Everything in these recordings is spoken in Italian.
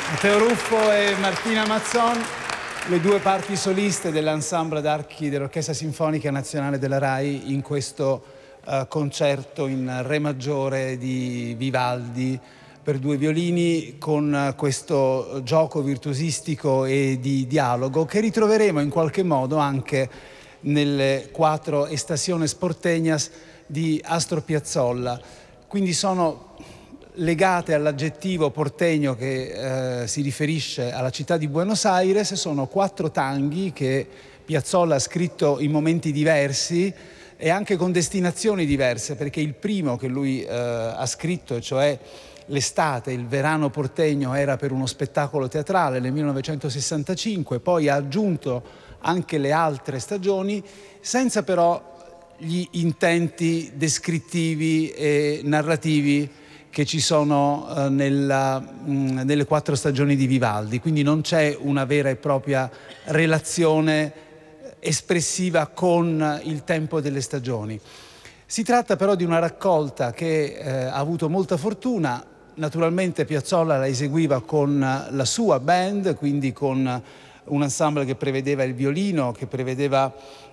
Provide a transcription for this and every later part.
Matteo Ruffo e Martina Mazzon, le due parti soliste dell'Ensemble d'Archi dell'Orchestra Sinfonica Nazionale della RAI in questo concerto in Re maggiore di Vivaldi per due violini, con questo gioco virtuosistico e di dialogo che ritroveremo in qualche modo anche nelle quattro Estaciones Porteñas di Astor Piazzolla. Quindi sono legate all'aggettivo portegno che si riferisce alla città di Buenos Aires. Sono quattro tanghi che Piazzolla ha scritto in momenti diversi e anche con destinazioni diverse, perché il primo che lui ha scritto, cioè l'estate, il verano portegno, era per uno spettacolo teatrale nel 1965, poi ha aggiunto anche le altre stagioni, senza però gli intenti descrittivi e narrativi che ci sono nelle quattro stagioni di Vivaldi. Quindi non c'è una vera e propria relazione espressiva con il tempo delle stagioni. Si tratta però di una raccolta che ha avuto molta fortuna. Naturalmente Piazzolla la eseguiva con la sua band, quindi con un ensemble che prevedeva il violino, che prevedeva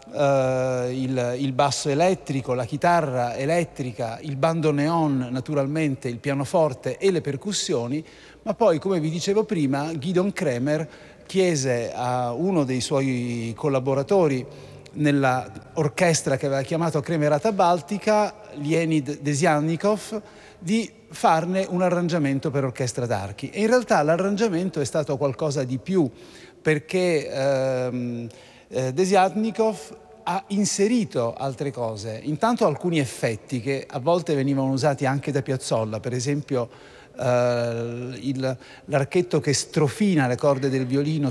il basso elettrico, la chitarra elettrica, il bandoneon, naturalmente il pianoforte e le percussioni, ma poi, come vi dicevo prima, Gidon Kremer chiese a uno dei suoi collaboratori nella orchestra che aveva chiamato Kremerata Baltica, Leonid Desiannikov, di farne un arrangiamento per orchestra d'archi. E in realtà l'arrangiamento è stato qualcosa di più, perché Desiatnikov ha inserito altre cose, intanto alcuni effetti che a volte venivano usati anche da Piazzolla, per esempio l'archetto che strofina le corde del violino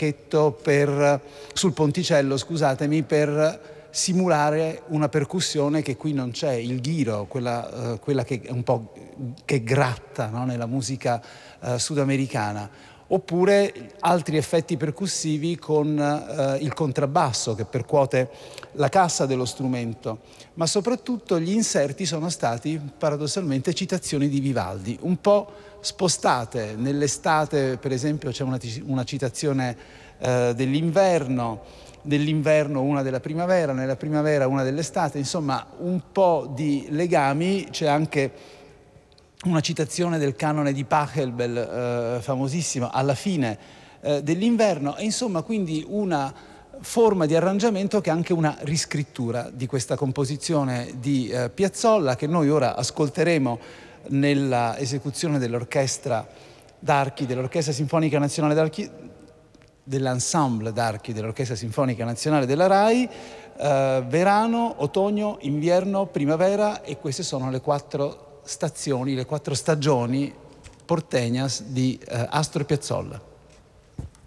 sul ponticello, scusatemi, per simulare una percussione che qui non c'è, il ghiro, quella che è un po' che gratta, no? Nella musica sudamericana. Oppure altri effetti percussivi con il contrabbasso che percuote la cassa dello strumento, ma soprattutto gli inserti sono stati paradossalmente citazioni di Vivaldi, un po' spostate. Nell'estate, per esempio, c'è una citazione dell'inverno una della primavera, nella primavera una dell'estate, insomma un po' di legami. C'è anche una citazione del canone di Pachelbel, famosissimo, alla fine dell'inverno, e insomma quindi una forma di arrangiamento che è anche una riscrittura di questa composizione di Piazzolla, che noi ora ascolteremo nella esecuzione dell'orchestra d'archi dell'Orchestra Sinfonica Nazionale d'Archi, dell'Ensemble d'Archi dell'Orchestra Sinfonica Nazionale della RAI, verano, otoño, inverno, primavera, e queste sono le quattro stagioni porteñas di Astor Piazzolla.